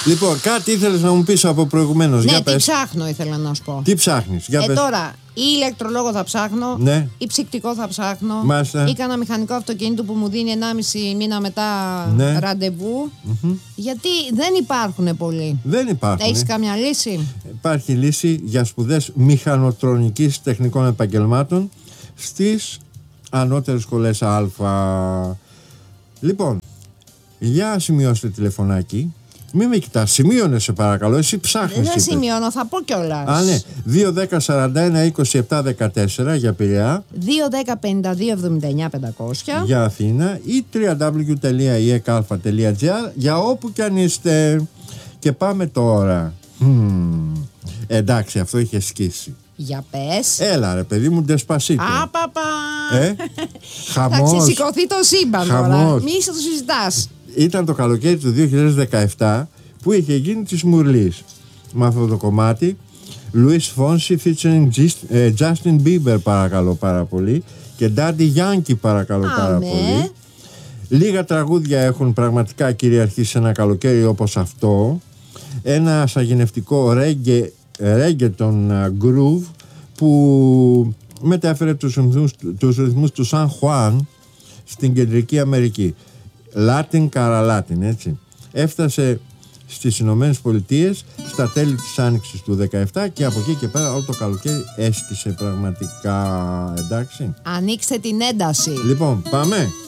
Λοιπόν, κάτι ήθελες να μου πεις από προηγουμένως. Ναι, για τι πες. ψάχνω ήθελα να σου πω. Τι ψάχνεις, για πες. Τώρα, ή ηλεκτρολόγο θα ψάχνω, Ναι. ή ψυκτικό θα ψάχνω, Μάλιστα. ή κανένα μηχανικό αυτοκίνητο που μου δίνει 1,5 μήνα μετά Ναι. ραντεβού. Γιατί δεν υπάρχουν πολλοί. Δεν υπάρχουν. Έχεις κάμια λύση? Υπάρχει λύση για σπουδές μηχανοτρονικής τεχνικών επαγγελμάτων στις ανώτερες σχολές Α. Λοιπόν, για σημειώστε τηλεφωνάκι. Μην με κοιτάς, σημείωνε σε παρακαλώ, εσύ ψάχνεις. Δεν είπες. σημειώνω, θα πω κιόλας. Α, ναι. 2-10-41-27-14 για Πειραιά, 2-10-52-79-500. για Αθήνα ή www.iekαλφα.gr για όπου κι αν είστε. Και πάμε τώρα. Εντάξει, αυτό είχε σκίσει. Για πες. Έλα ρε παιδί μου, Ντεσπασίτο. Απαπα. Θα Χαμός. ξεσηκωθεί το σύμπαν τώρα. Χαμός. Μη σε το συζητάς. Ήταν το καλοκαίρι του 2017 που είχε γίνει της Μουρλής. Με αυτό το κομμάτι Luis Fonsi featuring Justin Bieber, παρακαλώ πάρα πολύ, και Daddy Yankee, παρακαλώ πάρα πολύ. Λίγα τραγούδια έχουν πραγματικά κυριαρχήσει σε ένα καλοκαίρι όπως αυτό. Ένα σαγηνευτικό reggaeton groove που μετέφερε τους ρυθμούς του Σαν Χουάν στην Κεντρική Αμερική. Latin Caralatin, έτσι. Έφτασε στις Ηνωμένες Πολιτείες στα τέλη της Άνοιξης του 2017 και από εκεί και πέρα όλο το καλοκαίρι έσκησε πραγματικά. Εντάξει. Ανοίξτε την ένταση. Λοιπόν, πάμε.